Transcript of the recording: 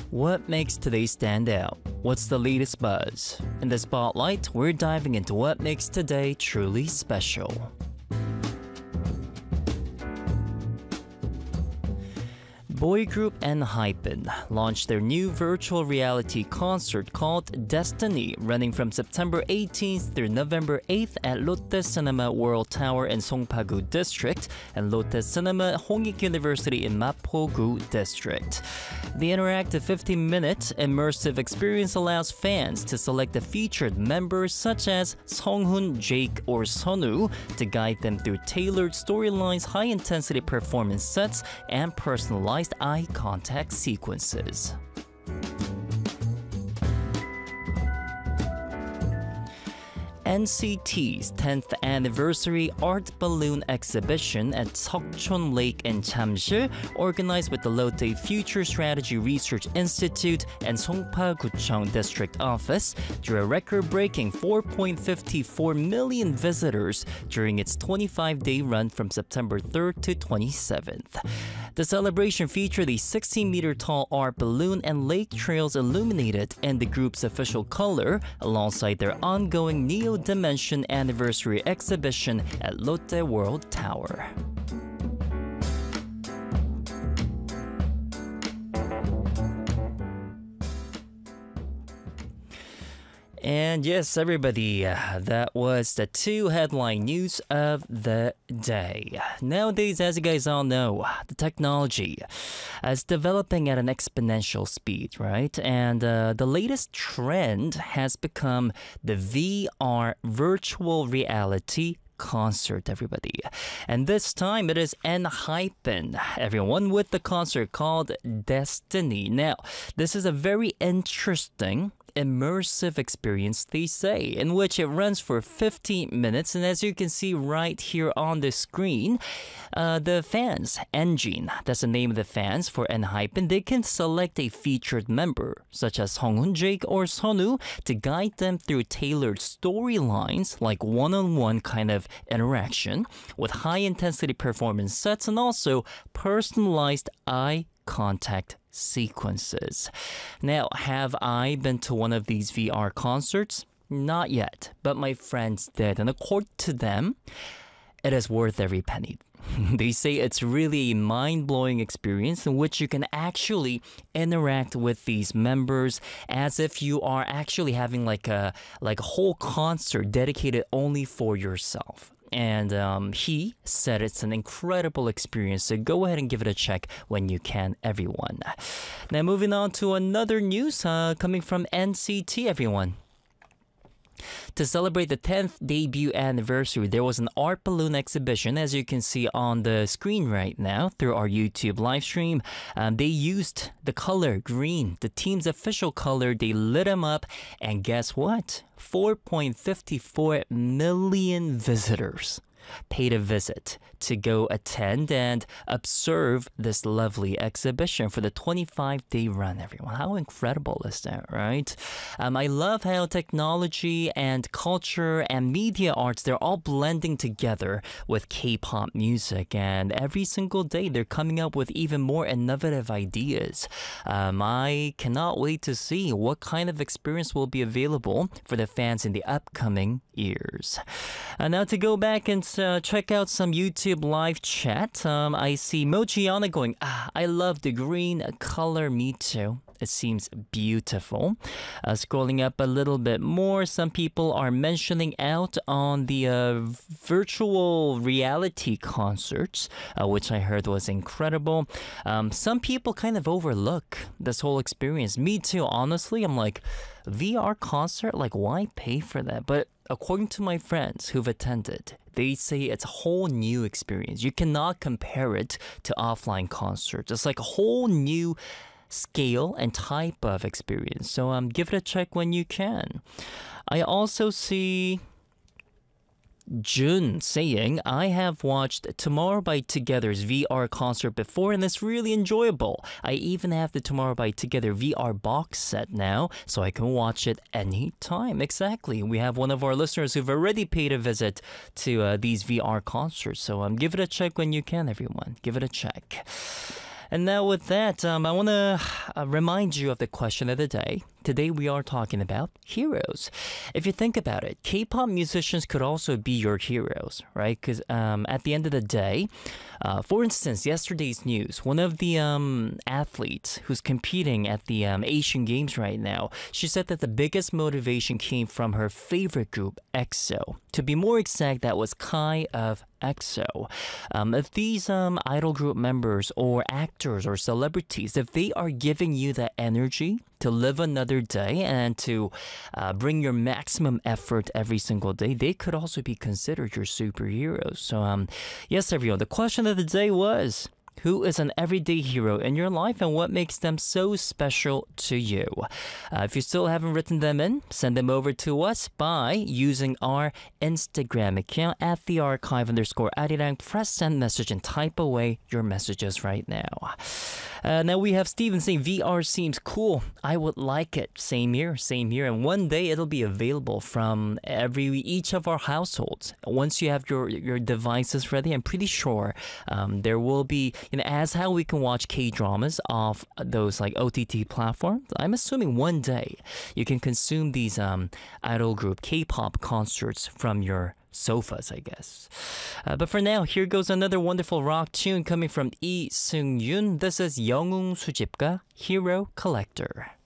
What makes today stand out? What's the latest buzz? In the spotlight, we're diving into what makes today truly special. Boy group ENHYPEN launched their new virtual reality concert called Destiny, running from September 18th through November 8th at Lotte Cinema World Tower in Songpa-gu District and Lotte Cinema Hongik University in Mapo-gu District. The interactive 15-minute immersive experience allows fans to select the featured members such as Sunghoon, Jake, or Sunwoo to guide them through tailored storylines, high-intensity performance sets, and personalized eye contact sequences. NCT's 10th anniversary art balloon exhibition at Seokchon Lake in Jamsil, organized with the Lotte Future Strategy Research Institute and Songpa-gucheong District Office, drew a record-breaking 4.54 million visitors during its 25-day run from September 3rd to 27th. The celebration featured a 16-meter-tall art balloon and lake trails illuminated in the group's official color, alongside their ongoing Neo-Dimension anniversary exhibition at Lotte World Tower. And yes, everybody, that was the two headline news of the day. Nowadays, as you guys all know, the technology is developing at an exponential speed, right? And the latest trend has become the VR virtual reality concert, everybody. And this time it is ENHYPEN, everyone, with the concert called Destiny. Now, this is a very interesting immersive experience, they say, in which it runs for 15 minutes. And as you can see right here on the screen, the fans, Engine, that's the name of the fans for ENHYPEN, they can select a featured member, such as Sunghoon, Jake, or Sunwoo, to guide them through tailored storylines, like one-on-one kind of interaction, with high-intensity performance sets and also personalized eye contact sequences. Now, have I been to one of these VR concerts? Not yet, but my friends did, and according to them, it is worth every penny. They say it's really a mind-blowing experience in which you can actually interact with these members as if you are actually having like a whole concert dedicated only for yourself. And he said it's an incredible experience, so go ahead and give it a check when you can, everyone. Now, moving on to another news coming from NCT, everyone. To celebrate the 10th debut anniversary, there was an art balloon exhibition, as you can see on the screen right now through our YouTube live stream. They used the color green, the team's official color. They lit them up, and guess what? 4.54 million visitors paid a visit to go attend and observe this lovely exhibition for the 25-day run, everyone. How incredible is that, right? I love how technology and culture and media arts, they're all blending together with K-pop music, and every single day they're coming up with even more innovative ideas. I cannot wait to see what kind of experience will be available for the fans in the upcoming years. Now to go back and check out some YouTube live chat. I see Mochiana going, I love the green color, me too. It seems beautiful. Scrolling up a little bit more, some people are mentioning out on the virtual reality concerts, which I heard was incredible. Some people kind of overlook this whole experience. Me too, honestly. I'm like, VR concert? Like, why pay for that? But according to my friends who've attended, they say it's a whole new experience. You cannot compare it to offline concerts. It's like a whole new scale and type of experience. So give it a check when you can. I also see Jun saying, I have watched Tomorrow by Together's VR concert before and it's really enjoyable. I even have the Tomorrow by Together VR box set now, so I can watch it anytime. Exactly. We have one of our listeners who've already paid a visit to these VR concerts, so give it a check when you can, everyone. Give it a check. And now with that, I want to remind you of the question of the day. Today we are talking about heroes. If you think about it, K-pop musicians could also be your heroes, right? Because at the end of the day, for instance, yesterday's news, one of the athletes who's competing at the Asian Games right now, she said that the biggest motivation came from her favorite group, EXO. To be more exact, that was Kai of EXO. If these idol group members or actors or celebrities, if they are giving you that energy to live another day and to bring your maximum effort every single day, they could also be considered your superheroes. So yes, everyone, the question of the day was, who is an everyday hero in your life and what makes them so special to you? If you still haven't written them in, send them over to us by using our Instagram account at @thearchive_arirang. Press send message and type away your messages right now. Now we have Steven saying VR seems cool. I would like it. Same here, same here. And one day it'll be available from each of our households. Once you have your devices ready, I'm pretty sure there will be, as how we can watch K-dramas off those like OTT platforms. I'm assuming one day you can consume these idol group K-pop concerts from your sofas, I guess. But for now, here goes another wonderful rock tune coming from Lee Seung-yoon. This is 영웅 수집가, Hero Collector.